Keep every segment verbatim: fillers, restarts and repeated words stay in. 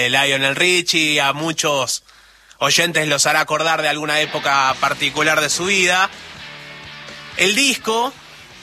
Lionel Richie, a muchos oyentes los hará acordar de alguna época particular de su vida. El disco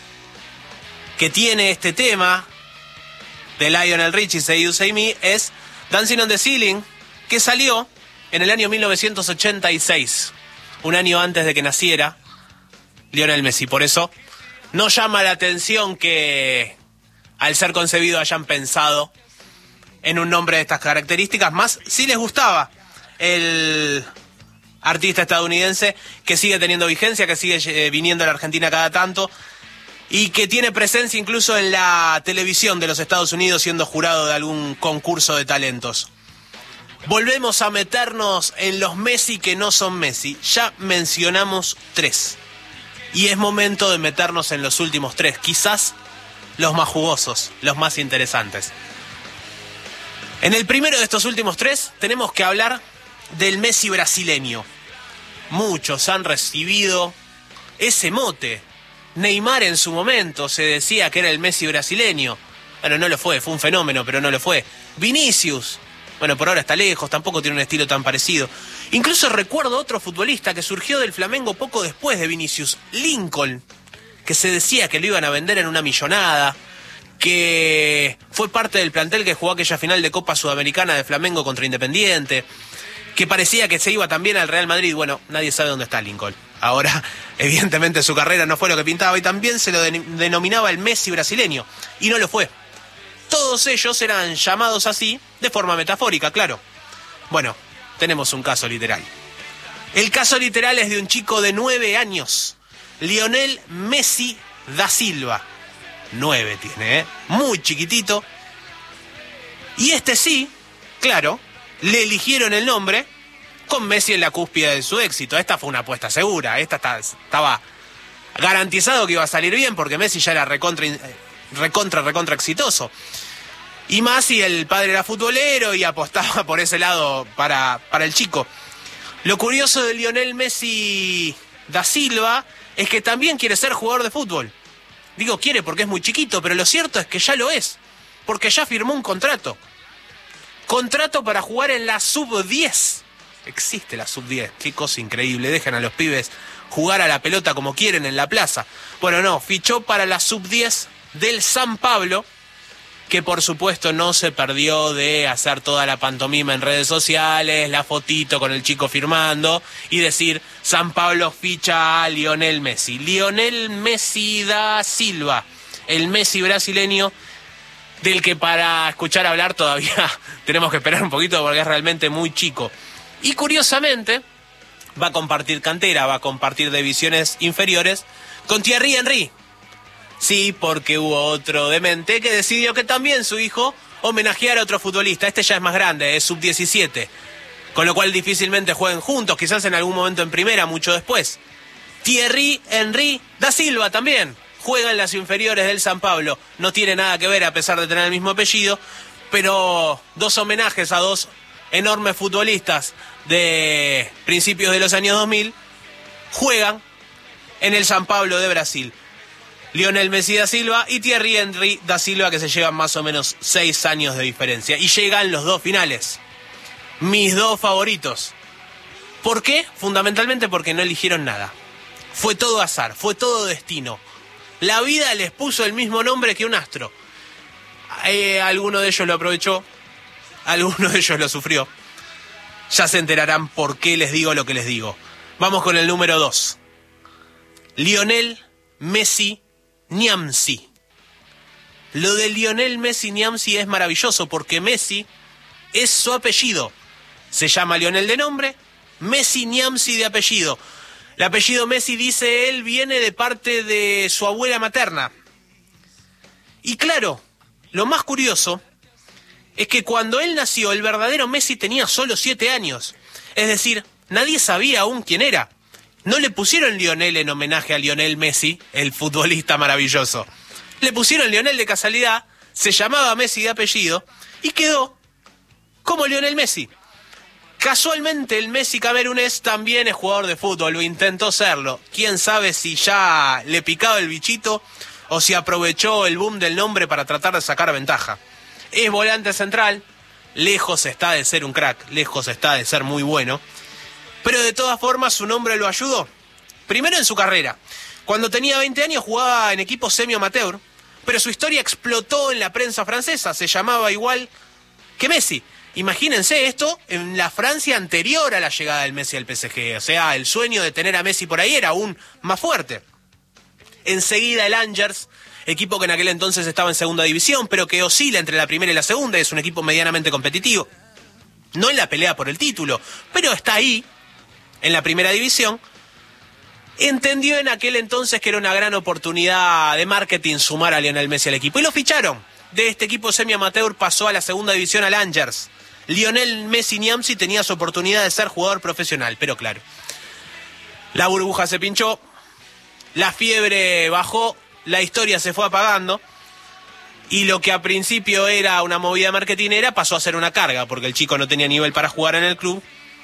que tiene este tema de Lionel Richie, Say You Say Me, es Dancing on the Ceiling, que salió en el año mil novecientos ochenta y seis, un año antes de que naciera Lionel Messi. Por eso no llama la atención que al ser concebido hayan pensado en un nombre de estas características, más si les gustaba el artista estadounidense, que sigue teniendo vigencia, que sigue eh, viniendo a la Argentina cada tanto y que tiene presencia incluso en la televisión de los Estados Unidos, siendo jurado de algún concurso de talentos. Volvemos a meternos en los Messi que no son Messi. Ya mencionamos tres y es momento de meternos en los últimos tres, quizás los más jugosos, los más interesantes. En el primero de estos últimos tres tenemos que hablar del Messi brasileño. Muchos han recibido ese mote. Neymar en su momento se decía que era el Messi brasileño. Bueno, no lo fue, fue un fenómeno, pero no lo fue. Vinicius, bueno, por ahora está lejos, tampoco tiene un estilo tan parecido. Incluso recuerdo otro futbolista que surgió del Flamengo poco después de Vinicius, Lincoln, que se decía que lo iban a vender en una millonada, que fue parte del plantel que jugó aquella final de Copa Sudamericana de Flamengo contra Independiente, que parecía que se iba también al Real Madrid. Bueno, nadie sabe dónde está Lincoln. Ahora, evidentemente, su carrera no fue lo que pintaba y también se lo de- denominaba el Messi brasileño, y no lo fue. Todos ellos eran llamados así de forma metafórica, claro. Bueno, tenemos un caso literal. El caso literal es de un chico de nueve años, Lionel Messi da Silva. Nueve tiene, ¿eh? Muy chiquitito. Y este sí, claro, le eligieron el nombre con Messi en la cúspide de su éxito. Esta fue una apuesta segura. Esta está, estaba garantizado que iba a salir bien porque Messi ya era recontra, recontra, recontra exitoso. Y más si el padre era futbolero y apostaba por ese lado para, para el chico. Lo curioso de Lionel Messi da Silva es que también quiere ser jugador de fútbol. Digo quiere porque es muy chiquito, pero lo cierto es que ya lo es, porque ya firmó un contrato. Contrato para jugar en la sub diez. Existe la sub diez, qué cosa increíble. Dejan a los pibes jugar a la pelota como quieren en la plaza. Bueno, no, fichó para la sub diez del San Pablo, que por supuesto no se perdió de hacer toda la pantomima en redes sociales, la fotito con el chico firmando y decir San Pablo ficha a Lionel Messi. Lionel Messi da Silva, el Messi brasileño, del que para escuchar hablar todavía tenemos que esperar un poquito porque es realmente muy chico. Y curiosamente va a compartir cantera, va a compartir divisiones inferiores con Thierry Henry. Sí, porque hubo otro demente que decidió que también su hijo homenajeara a otro futbolista. Este ya es más grande, es sub diecisiete. Con lo cual difícilmente jueguen juntos, quizás en algún momento en primera, mucho después. Thierry Henry da Silva también juega en las inferiores del San Pablo. No tiene nada que ver a pesar de tener el mismo apellido, pero dos homenajes a dos enormes futbolistas de principios de los años dos mil juegan en el San Pablo de Brasil. Lionel Messi da Silva y Thierry Henry da Silva, que se llevan más o menos seis años de diferencia. Y llegan los dos finales. Mis dos favoritos. ¿Por qué? Fundamentalmente porque no eligieron nada. Fue todo azar, fue todo destino. La vida les puso el mismo nombre que un astro. Eh, alguno de ellos lo aprovechó, alguno de ellos lo sufrió. Ya se enterarán por qué les digo lo que les digo. Vamos con el número dos. Lionel Messi Niamsi. Lo de Lionel Messi Niamsi es maravilloso porque Messi es su apellido. Se llama Lionel de nombre, Messi Niamsi de apellido. El apellido Messi, dice él, viene de parte de su abuela materna. Y claro, lo más curioso es que cuando él nació, el verdadero Messi tenía solo siete años. Es decir, nadie sabía aún quién era. No le pusieron Lionel en homenaje a Lionel Messi, el futbolista maravilloso. Le pusieron Lionel de casualidad, se llamaba Messi de apellido y quedó como Lionel Messi. Casualmente el Messi camerunés también es jugador de fútbol, o intentó serlo. Quién sabe si ya le picaba el bichito o si aprovechó el boom del nombre para tratar de sacar ventaja. Es volante central, lejos está de ser un crack, lejos está de ser muy bueno, pero de todas formas su nombre lo ayudó. Primero en su carrera. Cuando tenía veinte años jugaba en equipos semi-amateur, pero su historia explotó en la prensa francesa, se llamaba igual que Messi. Imagínense esto en la Francia anterior a la llegada del Messi al P S G, o sea, el sueño de tener a Messi por ahí era aún más fuerte. Enseguida el Angers, equipo que en aquel entonces estaba en segunda división, pero que oscila entre la primera y la segunda, es un equipo medianamente competitivo. No en la pelea por el título, pero está ahí, en la primera división. Entendió en aquel entonces que era una gran oportunidad de marketing sumar a Lionel Messi al equipo. Y lo ficharon. De este equipo semi-amateur pasó a la segunda división al Angers. Lionel Messi Niamsi tenía su oportunidad de ser jugador profesional, pero claro, la burbuja se pinchó, la fiebre bajó, la historia se fue apagando y lo que a principio era una movida marketinera pasó a ser una carga, porque el chico no tenía nivel para jugar en el club,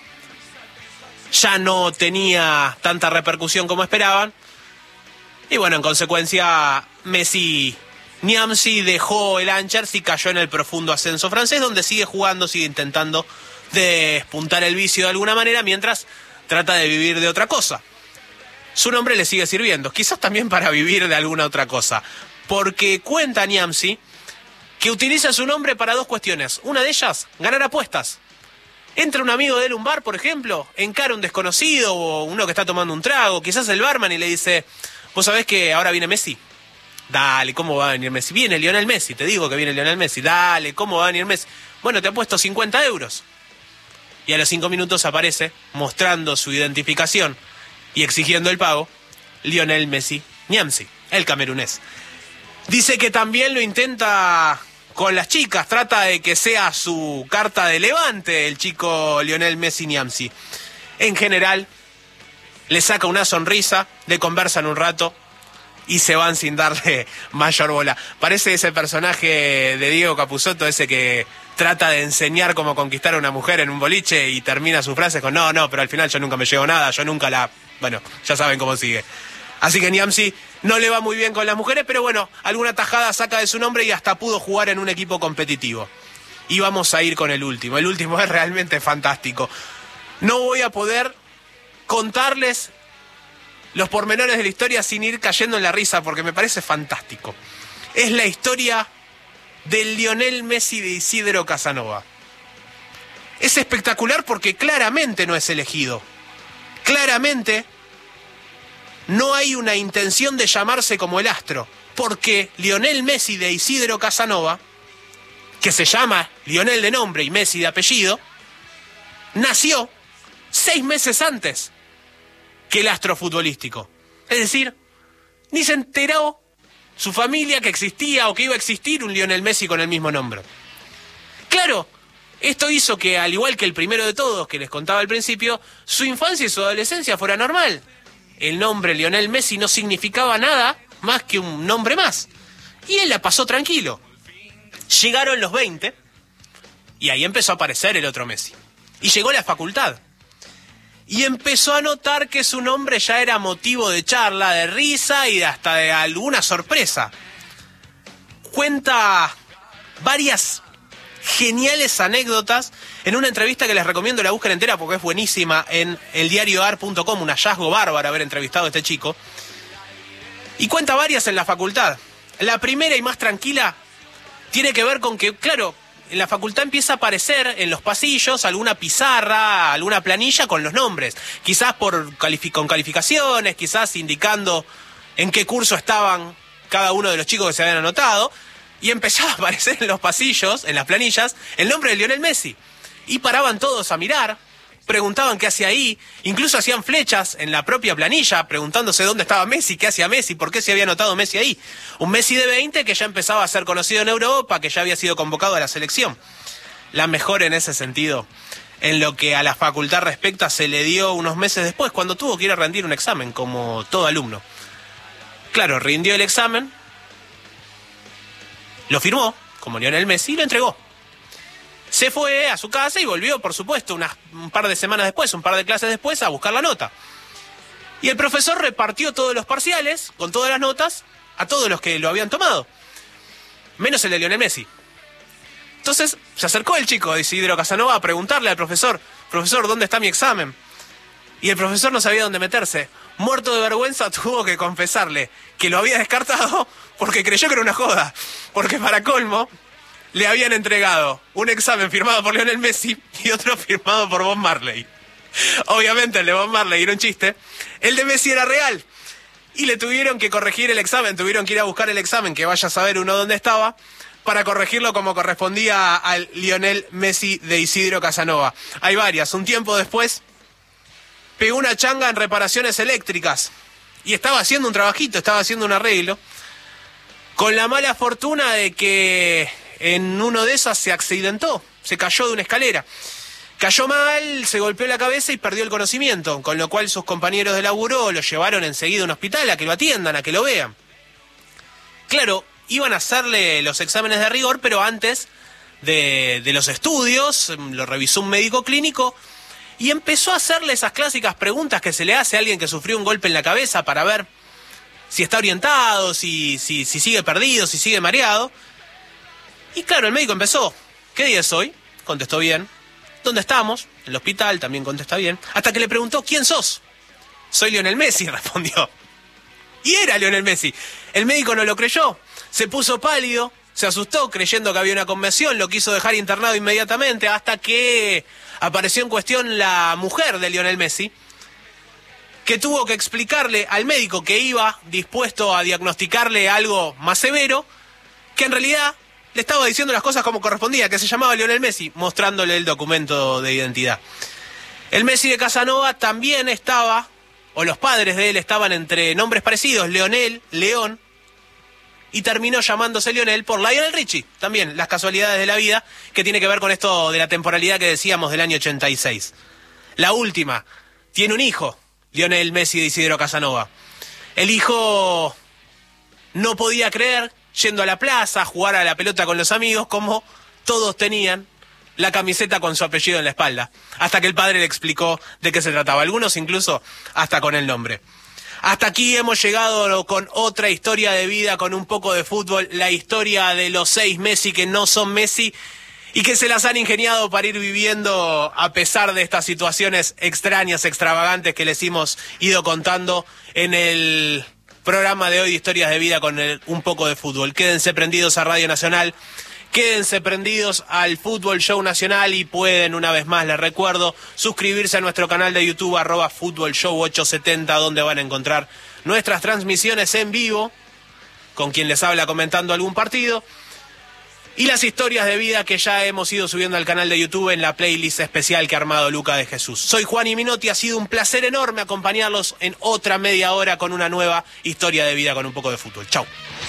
ya no tenía tanta repercusión como esperaban y bueno, en consecuencia Messi Niamsi dejó el Angers y cayó en el profundo ascenso francés, donde sigue jugando, sigue intentando despuntar el vicio de alguna manera, mientras trata de vivir de otra cosa. Su nombre le sigue sirviendo, quizás también para vivir de alguna otra cosa, porque cuenta Niamsi que utiliza su nombre para dos cuestiones. Una de ellas, ganar apuestas. Entra un amigo de él a un bar, por ejemplo, encara a un desconocido o uno que está tomando un trago, quizás el barman, y le dice, ¿vos sabés que ahora viene Messi? Dale, ¿cómo va a venir Messi? Viene Lionel Messi, te digo que viene Lionel Messi. Dale, ¿cómo va a venir Messi? Bueno, te apuesto cincuenta euros. Y a los cinco minutos aparece, mostrando su identificación y exigiendo el pago, Lionel Messi Niamsi, el camerunés. Dice que también lo intenta con las chicas, trata de que sea su carta de levante el chico Lionel Messi Niamsi. En general, le saca una sonrisa, le conversan un rato y se van sin darle mayor bola. Parece ese personaje de Diego Capusotto, ese que trata de enseñar cómo conquistar a una mujer en un boliche y termina sus frases con no, no, pero al final yo nunca me llevo nada, yo nunca la... Bueno, ya saben cómo sigue. Así que Niamsi no le va muy bien con las mujeres, pero bueno, alguna tajada saca de su nombre y hasta pudo jugar en un equipo competitivo. Y vamos a ir con el último. El último es realmente fantástico. No voy a poder contarles los pormenores de la historia sin ir cayendo en la risa, porque me parece fantástico. Es la historia del Lionel Messi de Isidro Casanova. Es espectacular porque claramente no es elegido. Claramente no hay una intención de llamarse como el astro, porque Lionel Messi de Isidro Casanova, que se llama Lionel de nombre y Messi de apellido, nació seis meses antes que el astro futbolístico. Es decir, ni se enteró su familia que existía o que iba a existir un Lionel Messi con el mismo nombre. Claro, esto hizo que, al igual que el primero de todos que les contaba al principio, su infancia y su adolescencia fuera normal. El nombre Lionel Messi no significaba nada más que un nombre más. Y él la pasó tranquilo. Llegaron los veinte y ahí empezó a aparecer el otro Messi. Y llegó la facultad. Y empezó a notar que su nombre ya era motivo de charla, de risa y hasta de alguna sorpresa. Cuenta varias geniales anécdotas en una entrevista que les recomiendo la busquen entera porque es buenísima en el diario ar punto com, un hallazgo bárbaro haber entrevistado a este chico. Y cuenta varias en la facultad. La primera y más tranquila tiene que ver con que, claro, en la facultad empieza a aparecer en los pasillos alguna pizarra, alguna planilla con los nombres. Quizás por calific- con calificaciones, quizás indicando en qué curso estaban cada uno de los chicos que se habían anotado. Y empezaba a aparecer en los pasillos, en las planillas, el nombre de Lionel Messi. Y paraban todos a mirar, preguntaban qué hacía ahí, incluso hacían flechas en la propia planilla, preguntándose dónde estaba Messi, qué hacía Messi, por qué se había anotado Messi ahí. Un Messi de veinte que ya empezaba a ser conocido en Europa, que ya había sido convocado a la selección. La mejor en ese sentido, en lo que a la facultad respecta, se le dio unos meses después, cuando tuvo que ir a rendir un examen, como todo alumno. Claro, rindió el examen, lo firmó como Lionel Messi y lo entregó. Se fue a su casa y volvió, por supuesto, unas, un par de semanas después, un par de clases después, a buscar la nota. Y el profesor repartió todos los parciales, con todas las notas, a todos los que lo habían tomado, menos el de Lionel Messi. Entonces se acercó el chico de Isidro Casanova a preguntarle al profesor, profesor, ¿dónde está mi examen? Y el profesor no sabía dónde meterse. Muerto de vergüenza tuvo que confesarle que lo había descartado porque creyó que era una joda. Porque para colmo le habían entregado un examen firmado por Lionel Messi y otro firmado por Bob Marley. Obviamente el de Bob Marley era un chiste, el de Messi era real. Y le tuvieron que corregir el examen, tuvieron que ir a buscar el examen, que vaya a saber uno dónde estaba, para corregirlo como correspondía al Lionel Messi de Isidro Casanova. Hay varias. Un tiempo después pegó una changa en reparaciones eléctricas y estaba haciendo un trabajito, estaba haciendo un arreglo, con la mala fortuna de que en uno de esos se accidentó, se cayó de una escalera. Cayó mal, se golpeó la cabeza y perdió el conocimiento, con lo cual sus compañeros de laburo lo llevaron enseguida a un hospital a que lo atiendan, a que lo vean. Claro, iban a hacerle los exámenes de rigor, pero antes de, de los estudios, lo revisó un médico clínico y empezó a hacerle esas clásicas preguntas que se le hace a alguien que sufrió un golpe en la cabeza para ver si está orientado, si, si, si sigue perdido, si sigue mareado. Y claro, el médico empezó, ¿qué día es hoy? Contestó bien. ¿Dónde estamos? En el hospital, también contesta bien. Hasta que le preguntó, ¿quién sos? Soy Lionel Messi, respondió. Y era Lionel Messi. El médico no lo creyó. Se puso pálido, se asustó creyendo que había una conmoción, lo quiso dejar internado inmediatamente hasta que apareció en cuestión la mujer de Lionel Messi, que tuvo que explicarle al médico que iba dispuesto a diagnosticarle algo más severo, que en realidad le estaba diciendo las cosas como correspondía, que se llamaba Lionel Messi, mostrándole el documento de identidad. El Messi de Casanova también estaba, o los padres de él estaban entre nombres parecidos, Leonel, León, y terminó llamándose Lionel por Lionel Richie, también las casualidades de la vida, que tiene que ver con esto de la temporalidad que decíamos del año ochenta y seis. La última, tiene un hijo, Lionel Messi de Isidro Casanova. El hijo no podía creer, yendo a la plaza, a jugar a la pelota con los amigos, como todos tenían la camiseta con su apellido en la espalda, hasta que el padre le explicó de qué se trataba, algunos incluso hasta con el nombre. Hasta aquí hemos llegado con otra historia de vida, con un poco de fútbol, la historia de los seis Messi que no son Messi y que se las han ingeniado para ir viviendo a pesar de estas situaciones extrañas, extravagantes que les hemos ido contando en el programa de hoy de Historias de Vida con el, un poco de fútbol. Quédense prendidos a Radio Nacional, quédense prendidos al Fútbol Show Nacional y pueden, una vez más les recuerdo, suscribirse a nuestro canal de YouTube, arroba Fútbol Show ochocientos setenta, donde van a encontrar nuestras transmisiones en vivo, con quien les habla comentando algún partido, y las historias de vida que ya hemos ido subiendo al canal de YouTube en la playlist especial que ha armado Luca de Jesús. Soy Juan y Minotti, ha sido un placer enorme acompañarlos en otra media hora con una nueva historia de vida con un poco de fútbol. Chau.